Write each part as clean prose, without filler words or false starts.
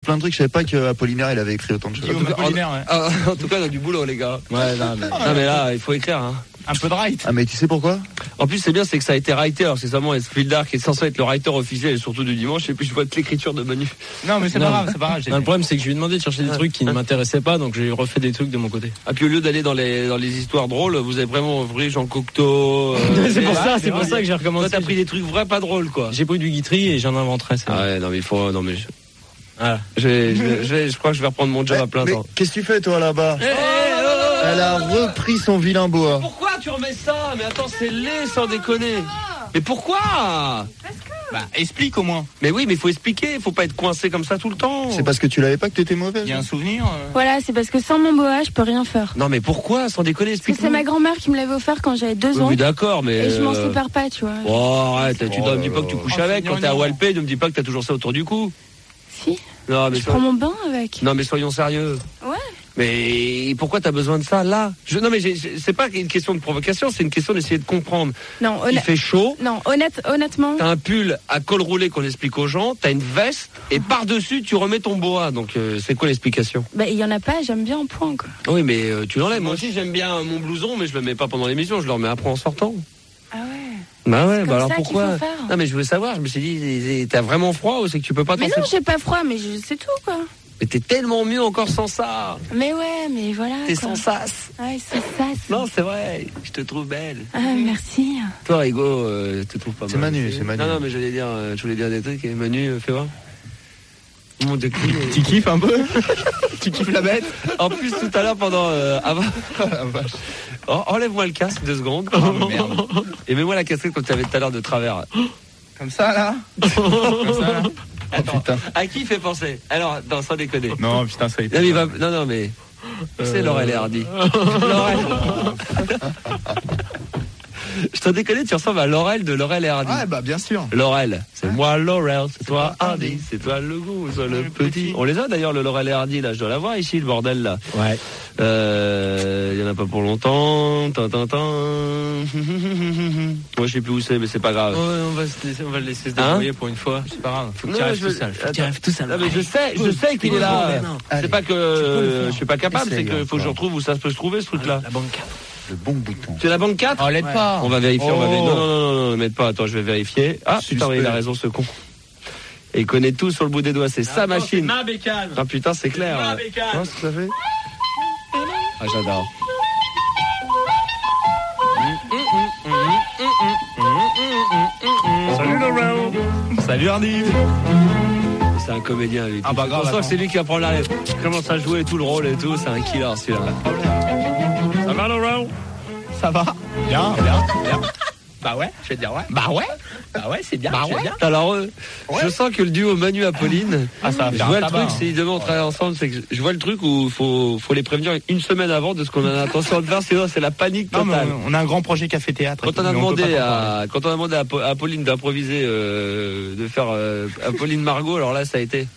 plein de trucs. Je savais pas qu'Apollinaire, il avait écrit autant de choses. En tout cas, on a du boulot, les gars. Ouais, non, mais là, il faut écrire, hein. Un peu de write. Ah, mais tu sais pourquoi? En plus, c'est bien, c'est que ça a été writer. Alors, c'est seulement Esfildar qui est censé être le writer officiel et surtout du dimanche. Et puis, je vois de l'écriture de Manu. Non, mais c'est pas grave. Non, le problème, c'est que je lui ai demandé de chercher des trucs qui ne m'intéressaient pas, donc j'ai refait des trucs de mon côté. Ah, puis au lieu d'aller dans les histoires drôles, vous avez vraiment pris Jean Cocteau. C'est pour ça que j'ai recommencé. Toi, t'as pris des trucs vrais, pas drôles, quoi. J'ai pris du Guitry et j'en inventerai. Ah ouais, non, mais il faut, non, mais voilà. Je crois que je vais reprendre mon job à plein temps. Qu'est-ce que tu fais, toi, là-bas? Elle a repris son vilain boa. Pourquoi tu remets ça? Mais attends, c'est laid, sans déconner. Mais pourquoi? Parce que... Bah, explique au moins. Mais oui, mais il faut expliquer, faut pas être coincé comme ça tout le temps. C'est parce que tu l'avais pas que t'étais mauvaise. Il y a un souvenir. Voilà, c'est parce que sans mon boa, je peux rien faire. Non, mais pourquoi? Sans déconner, Parce que explique-moi. c'est ma grand-mère qui me l'avait offert quand j'avais 2 ans. Oui, d'accord, mais. Et je m'en sépare pas, tu vois. Oh, arrête, tu ne me dis pas que tu couches avec. Quand t'es à Walpé, ne me dis pas que t'as toujours ça autour du cou. Si. Non, mais je prends mon bain avec. Non, mais soyons sérieux. Ouais. Mais pourquoi t'as besoin de ça là? Non, mais c'est pas une question de provocation, c'est une question d'essayer de comprendre. Non, il fait chaud. Non, honnêtement. T'as un pull à col roulé qu'on explique aux gens, t'as une veste et par-dessus tu remets ton boa. Donc c'est quoi l'explication? Bah il y en a pas, j'aime bien en point quoi. Oui, mais tu l'enlèves. Moi aussi j'aime bien mon blouson, mais je le mets pas pendant l'émission, je le remets après en sortant. Ah ouais. Bah ouais, bah alors ça pourquoi? Non mais je veux savoir, je me suis dit t'as vraiment froid ou c'est que tu peux pas? Mais non, j'ai pas froid, mais c'est tout quoi. Mais t'es tellement mieux encore sans ça. Mais ouais, mais voilà. T'es sans sas. Ouais, sans sas. Non, c'est vrai. Je te trouve belle. Ah, merci. Toi, Rigo, je te trouve pas mal. C'est Manu. Non, mais je voulais dire des trucs. Et Manu, fais voir. Mon Dieu, tu kiffes un peu? Tu kiffes la bête? En plus, tout à l'heure, pendant avant. Enlève-moi le casque 2 secondes. Oh, merde. Et mets-moi la casquette comme tu avais tout à l'heure de travers. Comme ça, là? Comme ça, là? Attends, à qui il fait penser? Alors, non, sans déconner. Non, putain, ça y est. Non, mais non, mais. C'est Laurel et Hardy. Laurel. Je t'en déconne, tu ressembles à Laurel de Laurel et Hardy. Ouais, bah, bien sûr. Laurel, c'est moi Laurel, c'est toi Hardy, c'est toi le goût, soit le petit. On les a d'ailleurs, le Laurel et Hardy, là, je dois l'avoir ici, le bordel, là. Ouais. Il y en a pas pour longtemps. Moi, je sais plus où c'est, mais c'est pas grave. Ouais, on va le laisser se débrouiller pour une fois. C'est pas grave. Faut que tu arrives tout seul. Faut que tu arrives tout seul. Non, mais je sais qu'il est là. C'est pas que je suis pas capable, c'est qu'il faut que je retrouve où ça peut se trouver, ce truc-là. La banque 4. Le bon bouton. C'est la banque 4? Oh, l'aide pas. On va vérifier, Non, m'aide pas, attends, je vais vérifier. Ah, putain, il a raison, ce con. Et il connaît tout sur le bout des doigts, c'est sa machine. Ma bécane. Ah putain, c'est clair. Ma bécane. Non, ce que ça fait? Ah, j'adore. Salut Laurel. Salut Hardy. C'est un comédien, lui. Ah bah grave. Je sens que c'est lui qui apprend la lettre. Commence à jouer tout le rôle et tout, c'est un killer, celui-là. Ça va Laurel? Ça va? Bien. Bah ouais, je vais te dire ouais. Bah ouais, c'est bien. Bah ouais. Bien. Alors, je sens que le duo Manu Apolline, ça va je faire vois un le tabac, truc, c'est demain on travaille ensemble, c'est que je vois le truc où faut les prévenir une semaine avant de ce qu'on a l'intention de faire, sinon c'est la panique totale. Non, on a un grand projet café théâtre. Quand on a demandé à Apolline d'improviser, de faire Apolline Margot, alors là ça a été.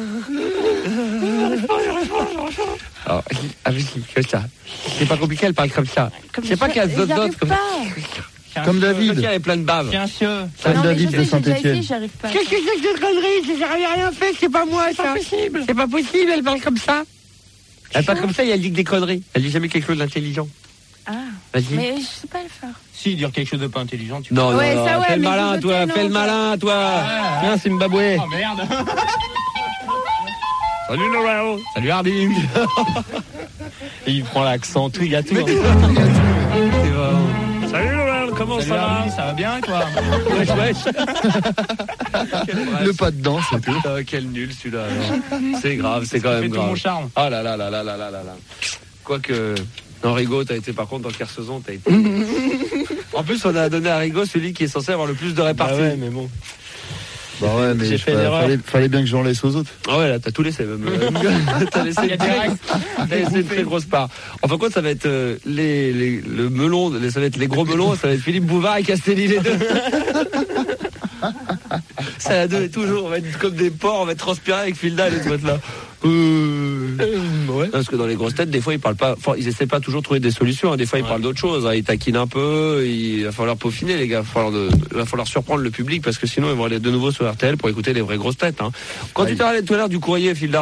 Alors, comme ça. C'est pas compliqué, elle parle comme ça. C'est pas qu'elle zot comme ça. Comme David. Elle est pleine de bave. Tiens, monsieur. Comme David de Saint-Etienne. J'arrive pas. Qu'est-ce que c'est que cette connerie? J'ai rien fait, c'est pas moi, ça. C'est pas possible. C'est pas possible, elle parle comme ça. Elle parle comme ça et elle dit que des conneries. Elle dit jamais quelque chose d'intelligent. Ah. Vas-y. Mais je sais pas le faire. Si, dire quelque chose de pas intelligent, tu peux. Non, ouais, non, ça, ouais, fais le mais malin, toi, fais le malin, toi. Viens, Zimbabwe. Oh merde. Salut Laurel. Salut Hardy. Et il prend l'accent, tout, il y a tout. Salut Laurel, comment Salut ça Hardy, va? ça va bien quoi? Wesh. Le pas dedans, c'est tout. Quel nul celui-là. C'est grave, c'est quand même tout grave. mon charme. Ah là là là là là là là là. Quoique, non, Rigaud, t'as été par contre dans Kersozon, t'as été. En plus, on a donné à Rigaud celui qui est censé avoir le plus de réparties. Ah ouais, mais bon. Bah ouais, mais J'ai fait une erreur. fallait bien que j'en laisse aux autres. Ah ouais, là, t'as tout laissé même. T'as laissé une très grosse part. Enfin, quoi, ça va être le melon, ça va être les gros melons, ça va être Philippe Bouvard et Castelli les deux. Ça à deux, toujours, on va être comme des porcs, on va être transpirer avec Filda et les autres là. Ouais. Parce que dans les grosses têtes, des fois, ils parlent pas, ils essaient pas toujours de trouver des solutions, hein. Des fois, ils parlent d'autre chose, hein. Ils taquinent un peu, il va falloir peaufiner, les gars. Il va falloir surprendre le public parce que sinon, ils vont aller de nouveau sur RTL pour écouter les vraies grosses têtes, hein. Quand tu t'arrêtes tout à l'heure du courrier, Filda,